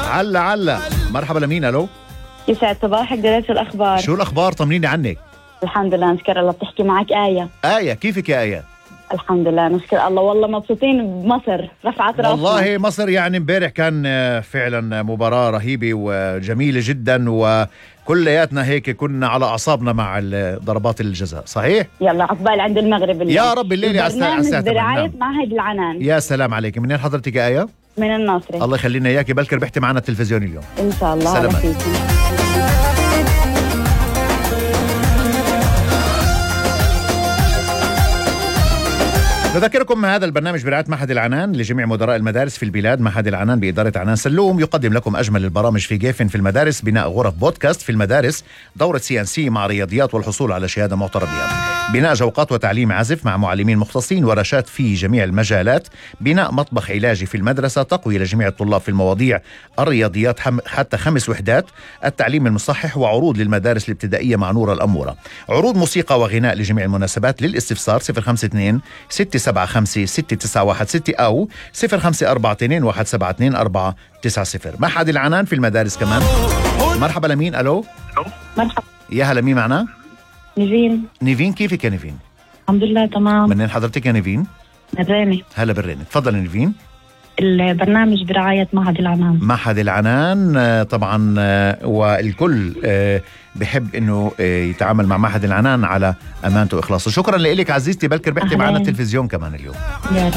علا مرحبا لمين؟ الو يسعد صباحك دراسة الأخبار. شو الأخبار؟ طمنيني عنك. الحمد لله نشكر الله. بتحكي معك آية. كيفك يا آية؟ الحمد لله نشكر الله. والله مبسوطين بمصر، رفعت راسنا. والله مصر يعني امبارح كان فعلا مباراة رهيبة وجميلة جدا، وكلياتنا هيك كنا على أعصابنا مع ضربات الجزاء. صحيح؟ يلا عقبال عند المغرب اليوم. يا رب الليلة على الساعة برعاية معهد العنان. يا سلام عليك. منين حضرتك يا آية؟ من الناصرة. الله يخلينا إياكي، بلكي ربحتي معنا التلفزيون اليوم إن شاء الله. سلامات. نذكركم هذا البرنامج برعاية معهد العنان لجميع مدراء المدارس في البلاد. معهد العنان بإدارة عنان سلوم يقدم لكم أجمل البرامج في جيفن في المدارس، بناء غرف بودكاست في المدارس، دورة CNC مع رياضيات والحصول على شهادة معترف بها، بناء جوقات وتعليم عزف مع معلمين مختصين، ورشات في جميع المجالات، بناء مطبخ علاجي في المدرسة، تقوية لجميع الطلاب في المواضيع الرياضيات حتى 5 وحدات، التعليم المصحح، وعروض للمدارس الابتدائية مع نور الأمورة، عروض موسيقى وغناء لجميع المناسبات. للاستفسار 052 675 6916 أو 0542172490. معهد العنان في المدارس كمان. مرحبا لمين؟ ألو مرحبا. يا هلا، مين معنا؟ نيفين. كيفك يا نيفين؟ الحمد لله تمام. منين حضرتك يا نيفين؟ الريمي. هلا بالريمي، تفضل يا نيفين. البرنامج برعاية معهد العنان. معهد العنان طبعا، والكل بحب انه يتعامل مع معهد العنان على امانته واخلاصه. شكرا لك عزيزتي، بلكي ربحتي معنا التلفزيون كمان اليوم. يا